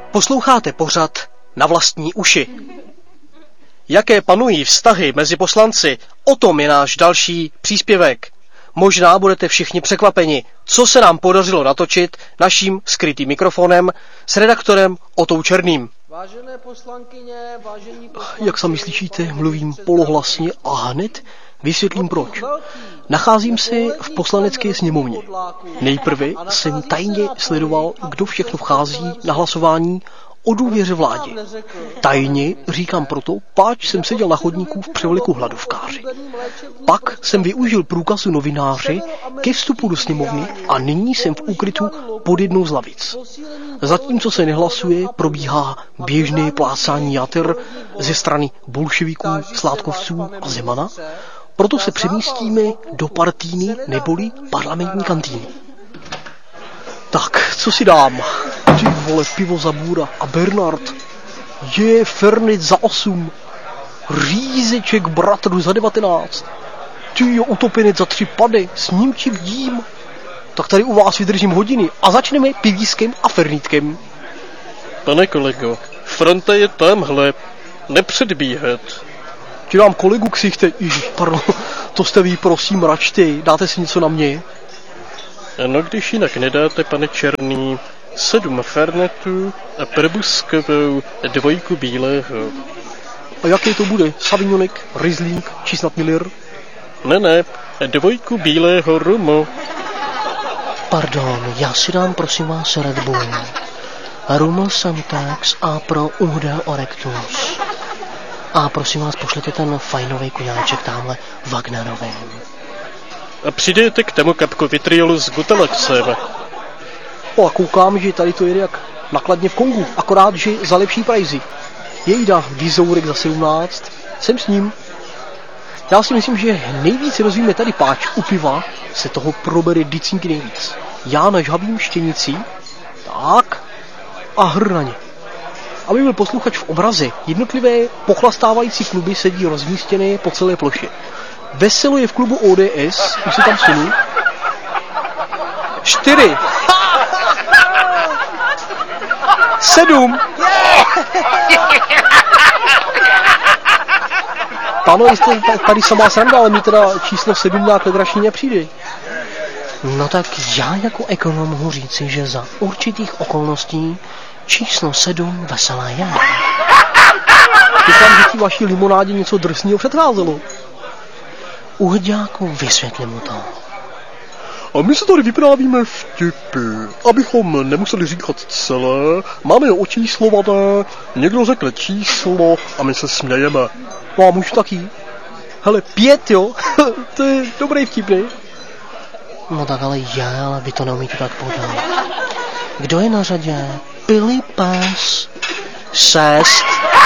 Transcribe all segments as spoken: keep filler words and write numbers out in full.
Posloucháte pořad Na vlastní uši. Jaké panují vztahy mezi poslanci, o tom je náš další příspěvek. Možná budete všichni překvapeni, co se nám podařilo natočit naším skrytým mikrofonem s redaktorem Otou Černým. Vážené poslankyně, vážení poslanci, Jak sami slyšíte, mluvím polohlasně a hned vysvětlím proč. Nacházím se v poslanecké sněmovně. Nejprve jsem tajně sledoval, kdo všechno vchází na hlasování o důvěře vládě. Tajně říkám proto, páč jsem seděl na chodníku v převleku hladovkáři. Pak jsem využil průkazu novináře ke vstupu do sněmovny a nyní jsem v úkrytu pod jednou z lavic. Zatímco se nehlasuje, probíhá běžné plácání jater ze strany bolševiků, sládkovců a Zemana, proto se přemístíme do partýny neboli parlamentní kantýny. Tak, co si dám? Ty vole, pivo za bůra a Bernard. Je Fernet za osm. Rýzeček bratru za devatenáct. Ty jo, utopenec za tři pady. S ním či vdím. Tak tady u vás vydržím hodiny a začneme pivískem a fernítkem. Pane kolego, fronta je tamhle. Nepředbíhat. Ti dám kolegu ksichte. Ježiš, pardon. To jste vy, prosím, račte. Dáte si něco na mě? No, když jinak nedáte, pane Černý, sedm fernetů a prbuskovou dvojku bílého. A jaký to bude? Savignonek, Riesling či snad Miller? Ne, ne, dvojku bílého rumu. Pardon, já si dám prosím vás Red Bull. Rum Semtex a pro Uhdel Orectus. A prosím vás, pošlete ten fajnový koňáček tamhle Wagnerovým. A přidejte k tomu kapku vitriolu s Gutalaxem. O, a koukám, že tady to jede jak nakladně v Kongu, akorát, že za lepší prajzy. Jejda, Vizourek za sedmnáct, jsem s ním. Já si myslím, že nejvíc rozvíme tady páč u piva, se toho probere dicinky nejvíc. Já nažhavím štěnici, tak, a hr na ně. Aby byl posluchač v obraze, jednotlivé pochlastávající kluby sedí rozmístěné po celé ploše. Veselo je v klubu O D S, už se tam sunu. Čtyři. Sedm. Pano, jste tady samá sranda, ale mi teda číslo sedm nějak legrační nepřijde. No tak já jako ekonom mohu říci, že za určitých okolností číslo sedm veselé je. Myslím, že ti vaší limonádě něco drsného předcházelo. Uhďáku, vysvětli mu to. A my se tady vyprávíme vtipy, abychom nemuseli říkat celé, máme oči slované, někdo řekne číslo a my se smějeme. Mám už taky. Hele, pět, jo? To je dobrý vtip, ne? No tak ale já, ale vy to neumíte tak podat. Kdo je na řadě? Pili pes. Šest.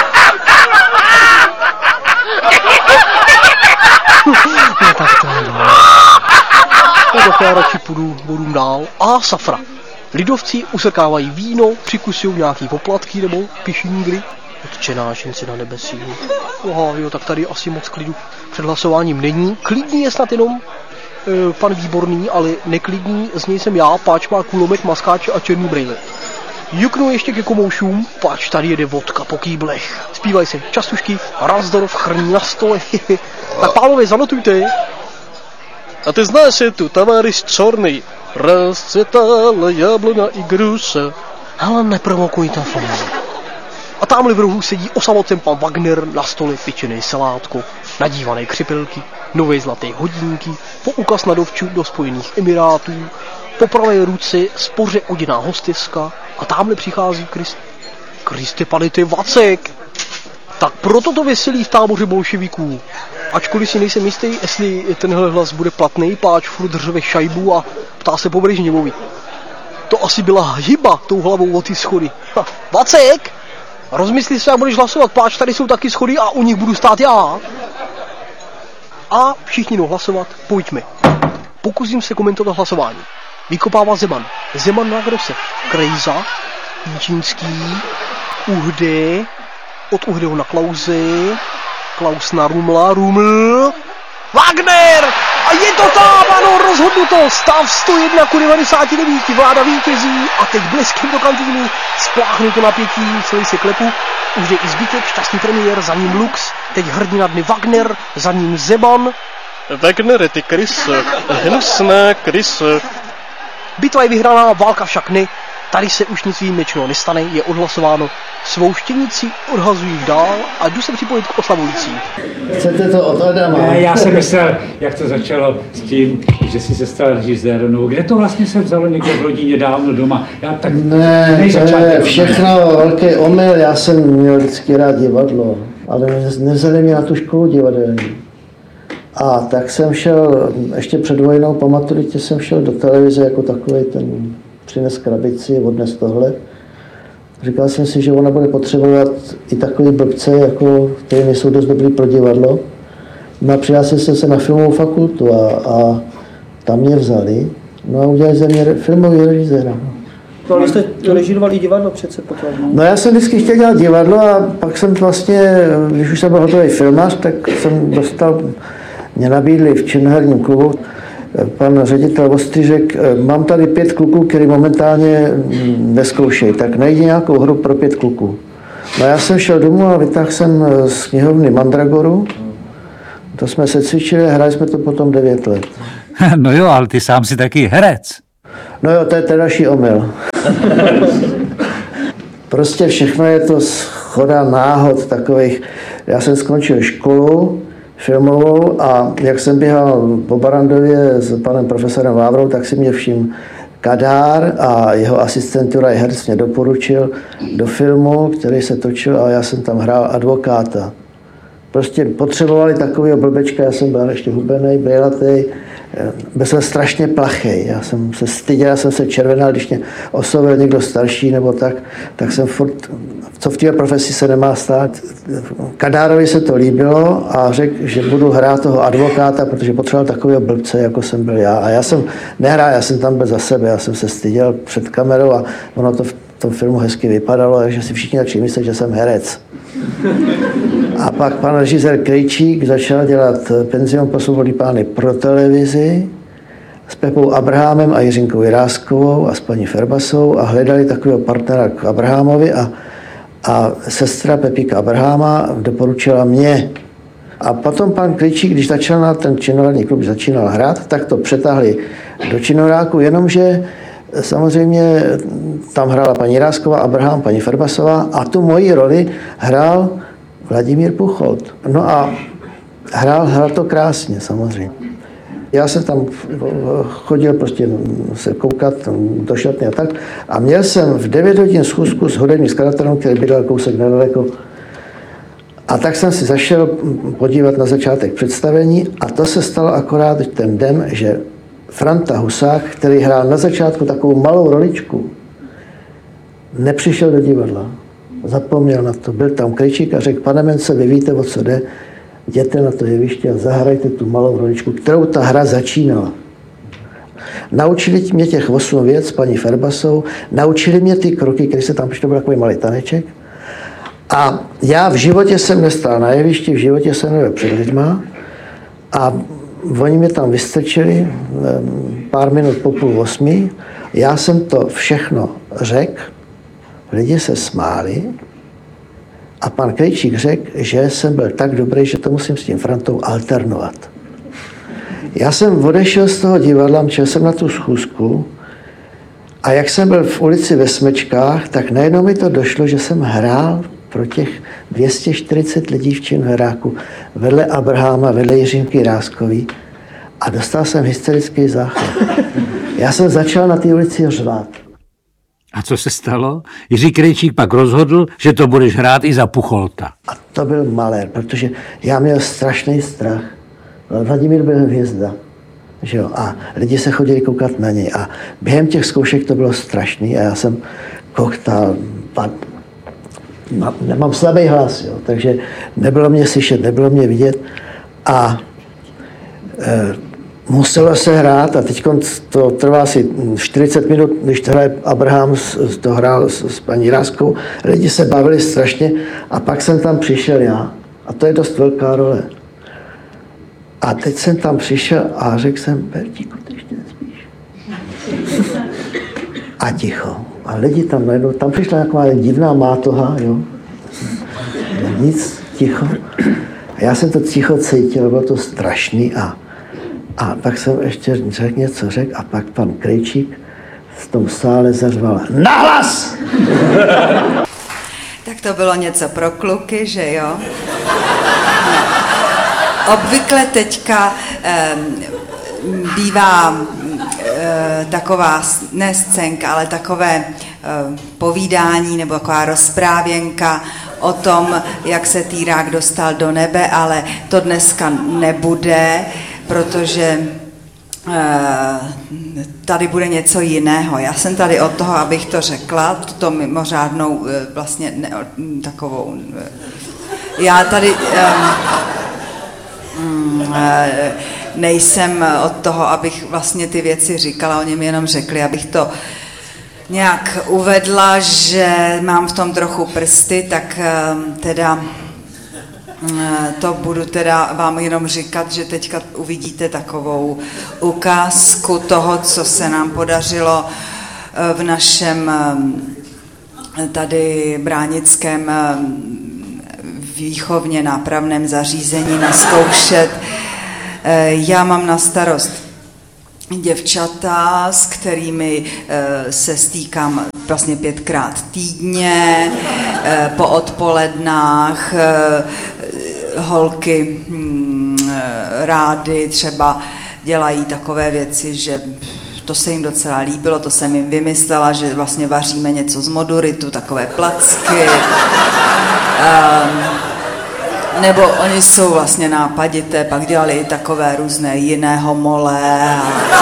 No tak to je dobré. No tak já radši půjdu bodům dál. A safra. Lidovci usekávají víno, přikusují nějaký poplatky nebo pišnígry. Odčenášenci na nebesí. Aha, jo, tak tady asi moc klidu před hlasováním není. Klidný je snad jenom e, pan Výborný, ale neklidný z něj jsem já, páč má kulomet, maskáč a černý brejle. Juknu ještě ke komoušům, páč tady jede vodka po kýblech. Zpívají se častušky, Razdorf, chrní na stole. Tak pánové, zanotujte. A ty znáš je tu, tavaris čorný, rozcvětala jablona i gruša. Ale neprovokujte fonu. A tamhle v rohu sedí osamocen pan Wagner, na stole pečené salátko, nadívané křipelky, nové zlaté hodinky, poukaz na dovču do Spojených Emirátů, po pravé ruce spoře oděná hosteska a tamhle přichází Krist... Kriste, pane, to je Vacek. Tak proto to veselí v táboře bolševiků. Ačkoliv si nejsem jistý, jestli tenhle hlas bude platný, páč furt řve šajbu a ptá se po Brežněvovi. To asi byla hyba tou hlavou o ty schody. Ha, Vacek! Rozmysli se, jak budeš hlasovat, páč, tady jsou taky schody a u nich budu stát já. A všichni jdou hlasovat, pojďme. Pokusím se komentovat hlasování. Vykopává Zeman. Zeman na Grose. Krejza, Čínský, Uhde, od Uhdeho na Klause, Klaus na Rumla, Ruml, Wagner! A je to tam, ano, rozhodnuto. Stav sto jedna ku devadesáti devíti, Vláda vítězí a teď bleskem do kantýny. Spláchnu to napětí, celý si klepu. Už je i zbytek, šťastný premiér, za ním Lux, teď hrdina dny Wagner, za ním Zeman. Wagner, ty krys, hnusné krys. Bitva je vyhraná, válka však ne. Tady se už nic výjimečného nestane, je odhlasováno. Svou štěnici odhazují dál a jdu se připojit k oslavujícím. Chcete to od Adama? Ne, já jsem myslel, jak to začalo s tím, že jsi se stal režisérem. No, kde to vlastně se vzalo někde v rodině dávno doma? Já tak ne, to je všechno velký omyl. Já jsem měl vždycky rád divadlo, ale nevzali mě na tu školu divadelní. A tak jsem šel, ještě před vojnou po maturitě jsem šel do televize jako takový ten přines krabici, odnes tohle. Říkal jsem si, že ona bude potřebovat i takový blbce, jako, který nejsou dost dobrý pro divadlo. No a přihlásil jsem se na filmovou fakultu a, a tam mě vzali. No a udělali ze mě filmový režiséra. No, ale jste režírovali divadlo přece potom. No já jsem vždycky chtěl dělat divadlo a pak jsem vlastně, když už jsem byl hotový filmař, tak jsem dostal, mě nabídli v Činoherním klubu. Pan ředitel Ostřížek, mám tady pět kluků, který momentálně neskoušejí, tak najdi nějakou hru pro pět kluků. No já jsem šel domů a vytáhl jsem z knihovny Mandragoru, to jsme se cvičili, hráli jsme to potom devět let. No jo, ale ty sám si taky herec. No jo, to je ten další omyl. Prostě všechno je to shoda náhod takových. Já jsem skončil školu filmovou a jak jsem běhal po Barandově s panem profesorem Vávrou, tak si mě všim Kadár a jeho asistent Juraj Herc mě doporučil do filmu, který se točil a já jsem tam hrál advokáta. Prostě potřebovali takového blbečka, já jsem byl ještě hubenej, brejlatej, byl jsem strašně plachej, já jsem se styděl, já jsem se červenal, když mě oslovil někdo starší nebo tak, tak jsem furt, co v té profesi se nemá stát. Kadárovi se to líbilo a řekl, že budu hrát toho advokáta, protože potřeboval takového blbce, jako jsem byl já. A já jsem nehrál, já jsem tam byl za sebe, já jsem se styděl před kamerou a ono to v tom filmu hezky vypadalo, takže si všichni začali myslet, že jsem herec. A pak pan režisér Krejčík začal dělat Penzion pro svobodný pány pro televizi s Pepou Abrahamem a Jiřinkou Jiráskovou a s paní Ferbasovou a hledali takového partnera k Abrahamovi a, a sestra Pepíka Abrahama doporučila mě. A potom pan Krejčík, když začal na ten činoherní klub, začínal hrát, tak to přetáhli do činohráku, jenomže samozřejmě tam hrála paní Jirásková, Abraham, paní Ferbasová a tu moji roli hrál Vladimír Pucholt. No a hrál, hrál to krásně samozřejmě. Já jsem tam chodil prostě se koukat do šatny a tak a měl jsem v devět hodin schůzku s hudebním skladatelem, který bydlel kousek nedaleko. A tak jsem si zašel podívat na začátek představení a to se stalo akorát ten den, že Franta Husák, který hrál na začátku takovou malou roličku, nepřišel do divadla. Zapomněl na to. Byl tam Krejčík a řekl, pane Mence, vy víte, o co jde, jděte na to jeviště a zahrajte tu malou roličku, kterou ta hra začínala. Naučili mě těch osm věc, paní Ferbasou, naučili mě ty kroky, které se tam přišlo, byl takový malý taneček. A já v životě jsem nestál na jevišti, v životě jsem nebyl před lidma a oni mě tam vystrčili pár minut po půl osmi. Já jsem to všechno řekl, lidi se smáli a pan Krejčík řekl, že jsem byl tak dobrý, že to musím s tím Frantou alternovat. Já jsem odešel z toho divadla, šel jsem na tu schůzku a jak jsem byl v ulici ve Smečkách, tak najednou mi to došlo, že jsem hrál pro těch dvě stě čtyřicet lidí v činohráku vedle Abrahama, vedle Jiřinky Jiráskový a dostal jsem hysterický záchvat. Já jsem začal na té ulici řvát. A co se stalo? Jiří Krejčík pak rozhodl, že to budeš hrát i za Pucholta. A to byl malér, protože já měl strašný strach. Vladimír byl hvězda, že jo? A lidi se chodili koukat na něj. A během těch zkoušek to bylo strašný a já jsem koktal, nemám slabý hlas, jo? Takže nebylo mě slyšet, nebylo mě vidět. A e, muselo se hrát a teď to trvá asi čtyřicet minut, když to hraje Abraham, to hrál s, s paní Jiráskou, lidi se bavili strašně a pak jsem tam přišel já. A to je dost velká role. A teď jsem tam přišel a řekl jsem, Bertíku, ty ještě nespíš. A ticho. A lidi tam najednou, tam přišla taková divná mátoha, jo. Nic, ticho. A já jsem to ticho cítil, bylo to strašný a, a tak jsem ještě řekl něco, řekl a pak pan Krejčík v tom sále zařval nahlas! Tak to bylo něco pro kluky, že jo? Obvykle teďka eh, bývá eh, taková, ne scénka, ale takové eh, povídání nebo taková rozprávěnka o tom, jak se týrák dostal do nebe, ale to dneska nebude, protože eh, tady bude něco jiného. Já jsem tady od toho, abych to řekla, tuto mimořádnou eh, vlastně ne, takovou... Eh, já tady... Eh, nejsem od toho, abych vlastně ty věci říkala, oni mi jenom řekli, abych to nějak uvedla, že mám v tom trochu prsty, tak teda to budu teda vám jenom říkat, že teďka uvidíte takovou ukázku toho, co se nám podařilo v našem tady bránickém výchovně nápravném zařízení naskoušet. Já mám na starost děvčata, s kterými se stýkám vlastně pětkrát týdně, po odpolednách, holky rády třeba dělají takové věci, že to se jim docela líbilo, to jsem jim vymyslela, že vlastně vaříme něco z moduritu, takové placky. Um, nebo oni jsou vlastně nápadité, pak dělali i takové různé jiné homole a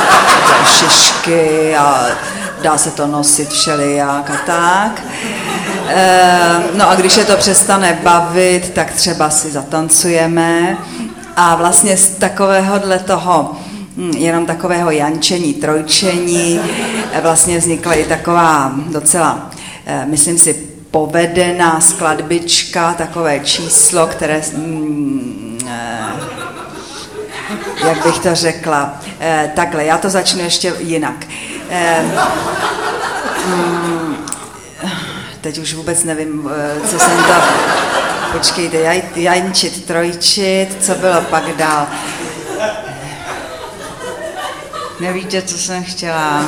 šišky a dá se to nosit všelijak a tak. Um, no a když je to přestane bavit, tak třeba si zatancujeme a vlastně z takovéhohle toho jenom takového jančení, trojčení vlastně vznikla i taková docela, myslím si, povedená skladbička, takové číslo, které, mm, jak bych to řekla, takhle, já to začnu ještě jinak. Teď už vůbec nevím, co jsem to, počkejte, jaj, jančit, trojčit, co bylo pak dál. Nevíte, co jsem chtěla?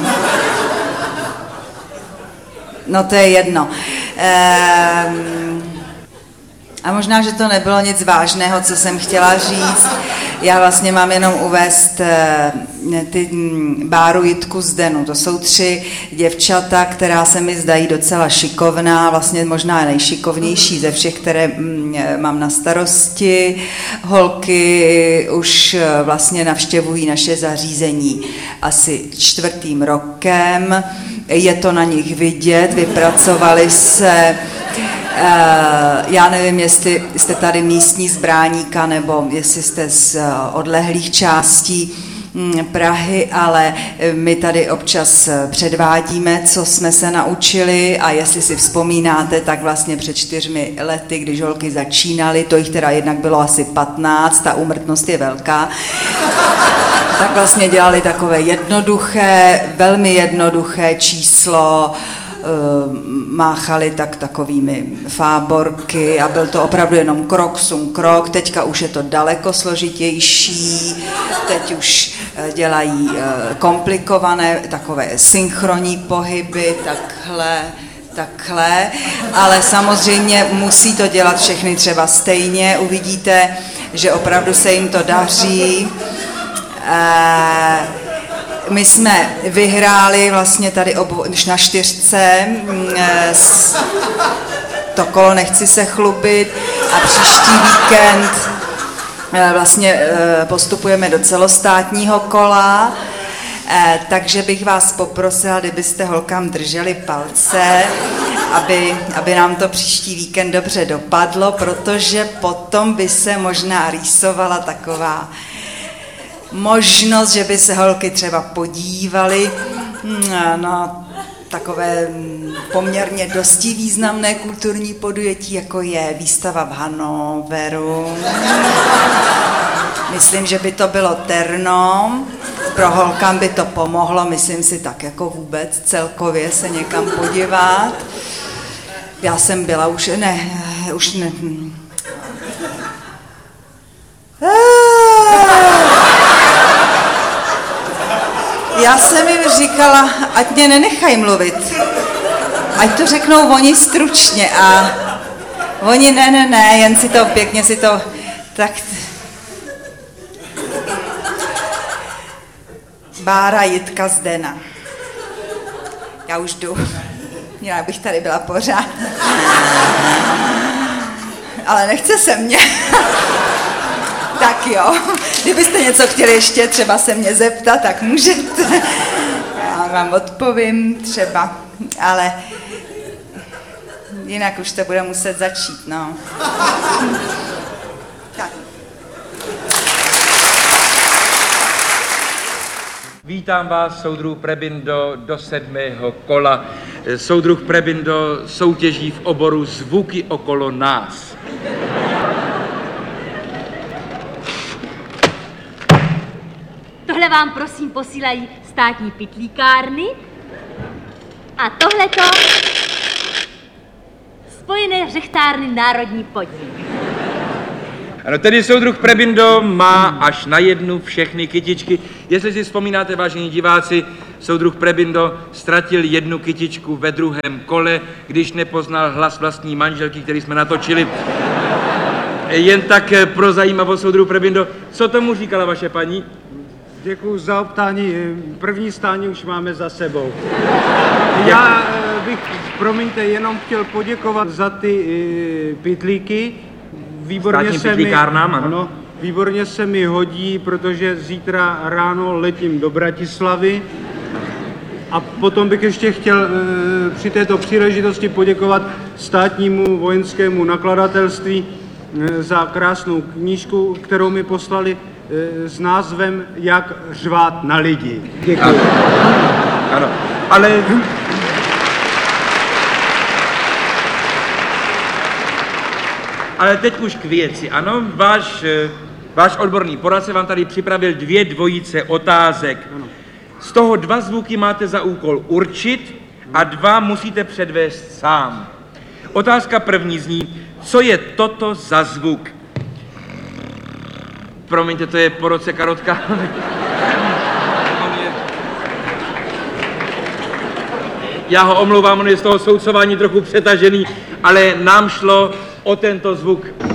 No to je jedno. Ehm, a možná, že to nebylo nic vážného, co jsem chtěla říct. Já vlastně mám jenom uvést e, ty Báru, Jitku, Zdenu. To jsou tři děvčata, která se mi zdají docela šikovná, vlastně možná nejšikovnější ze všech, které m, mám na starosti. Holky už vlastně navštěvují naše zařízení asi čtvrtým rokem. Je to na nich vidět, vypracovali se, já nevím, jestli jste tady místní z Bráníka, nebo jestli jste z odlehlých částí Prahy, ale my tady občas předvádíme, co jsme se naučili a jestli si vzpomínáte, tak vlastně před čtyřmi lety, když holky začínaly, to jich teda jednak bylo asi patnáct, ta úmrtnost je velká, tak vlastně dělali takové jednoduché, velmi jednoduché číslo, máchali tak takovými fáborky a byl to opravdu jenom krok, sum, krok. Teďka už je to daleko složitější, teď už dělají komplikované takové synchronní pohyby, takhle, takhle, ale samozřejmě musí to dělat všechny třeba stejně, uvidíte, že opravdu se jim to daří. My jsme vyhráli vlastně tady obo, na čtyřce, to kolo nechci se chlubit a příští víkend vlastně postupujeme do celostátního kola, takže bych vás poprosila, kdybyste holkám drželi palce, aby, aby nám to příští víkend dobře dopadlo, protože potom by se možná rýsovala taková možnost, že by se holky třeba podívaly na takové poměrně dosti významné kulturní podujetí, jako je výstava v Hannoveru. Myslím, že by to bylo terno, pro holkám by to pomohlo, myslím si tak jako vůbec celkově se někam podívat. Já jsem byla už, ne, už ne. Já jsem jim říkala, ať mě nenechají mluvit, ať to řeknou oni stručně a oni ne, ne, ne, jen si to pěkně si to, tak... Bára Jitka Zdena. Já už jdu. Já bych tady byla pořád. Ale nechce se mě. Tak jo, kdybyste něco chtěli ještě třeba se mě zeptat, tak můžete. Já vám odpovím třeba, ale jinak už to bude muset začít, no. Tak. Vítám vás, soudruh Prebindo, do sedmého kola. Soudruh Prebindo soutěží v oboru Zvuky okolo nás. Tohle vám prosím posílají státní pytlíkárny a tohleto Spojené řechtárny Národní podnik. Ano, tedy soudruh Prebindo má až na jednu všechny kytičky. Jestli si vzpomínáte, vážení diváci, soudruh Prebindo ztratil jednu kytičku ve druhém kole, když nepoznal hlas vlastní manželky, který jsme natočili. Jen tak pro zajímavost, soudruh Prebindo, co tomu říkala vaše paní? Děkuji za optání. První stání už máme za sebou. Já bych, promiňte, jenom chtěl poděkovat za ty e, pytlíky. Výborně se mi, ano, výborně se mi hodí, protože zítra ráno letím do Bratislavy. A potom bych ještě chtěl e, při této příležitosti poděkovat státnímu vojenskému nakladatelství e, za krásnou knížku, kterou mi poslali e, s názvem Jak řvát na lidi. Děkuji. Ano, ano. Ale... Ale teď už k věci, ano, váš, váš odborný poradce vám tady připravil dvě dvojice otázek. Z toho dva zvuky máte za úkol určit a dva musíte předvést sám. Otázka první zní, co je toto za zvuk? Promiňte, to je po roce karotka. Já ho omlouvám, on je z toho soudcování trochu přetažený, ale nám šlo o tento zvuk.